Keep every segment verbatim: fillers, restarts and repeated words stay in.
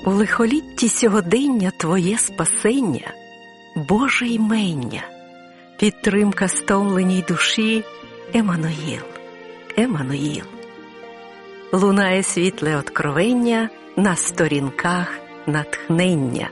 У лихолітті сьогодення твоє спасення, Боже ймення, підтримка стомленій душі, Еммануїл, Еммануїл. Лунає світле откровення на сторінках натхнення.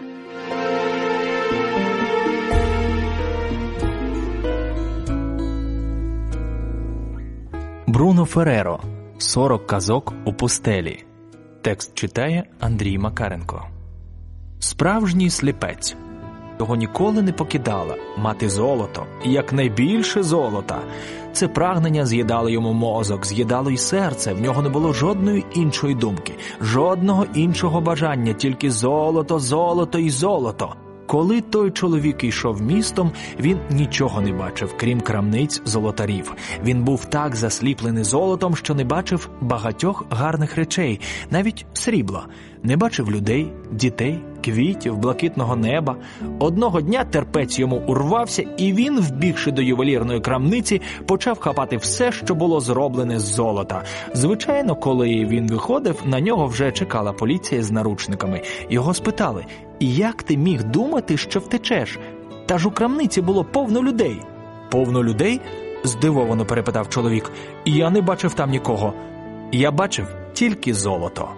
Бруно Ферреро. «Сорок казок у пустелі». Текст читає Андрій Макаренко. Справжній сліпець. Його ніколи не покидала мати золото, і якнайбільше золота. Це прагнення з'їдало йому мозок, з'їдало й серце, в нього не було жодної іншої думки, жодного іншого бажання, тільки золото, золото і золото. Коли той чоловік йшов містом, він нічого не бачив, крім крамниць золотарів. Він був так засліплений золотом, що не бачив багатьох гарних речей, навіть срібла. Не бачив людей, дітей, квітів, блакитного неба. Одного дня терпець йому урвався, і він, вбігши до ювелірної крамниці, почав хапати все, що було зроблене з золота. Звичайно, коли він виходив, на нього вже чекала поліція з наручниками. Його спитали: «Як ти міг думати, що втечеш? Та ж у крамниці було повно людей». «Повно людей?» – здивовано перепитав чоловік. «Я не бачив там нікого. Я бачив тільки золото».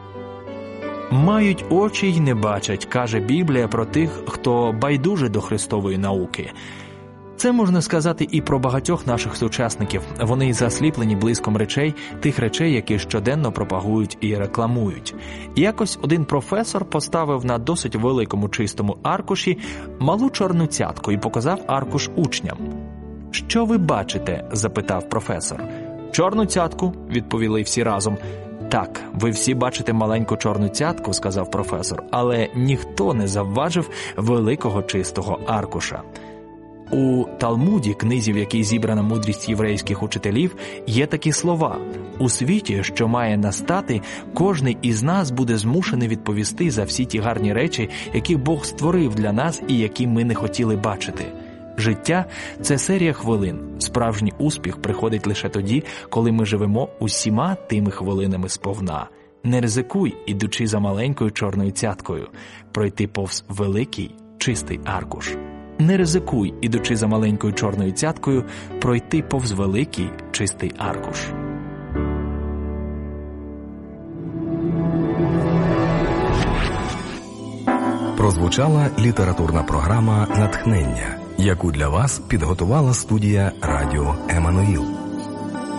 «Мають очі й не бачать», – каже Біблія про тих, хто байдужий до Христової науки. Це можна сказати і про багатьох наших сучасників. Вони засліплені блиском речей, тих речей, які щоденно пропагують і рекламують. Якось один професор поставив на досить великому чистому аркуші малу чорну цятку і показав аркуш учням. «Що ви бачите?» – запитав професор. «Чорну цятку», – відповіли всі разом. «Так, ви всі бачите маленьку чорну цятку», – сказав професор, але ніхто не завважив великого чистого аркуша. У Талмуді, книзі, в якій зібрана мудрість єврейських учителів, є такі слова: «У світі, що має настати, кожний із нас буде змушений відповісти за всі ті гарні речі, які Бог створив для нас і які ми не хотіли бачити». Життя – це серія хвилин. Справжній успіх приходить лише тоді, коли ми живемо усіма тими хвилинами сповна. Не ризикуй, ідучи за маленькою чорною цяткою, пройти повз великий чистий аркуш. Не ризикуй, ідучи за маленькою чорною цяткою, пройти повз великий чистий аркуш. Прозвучала літературна програма «Натхнення», яку для вас підготувала студія радіо «Еммануїл».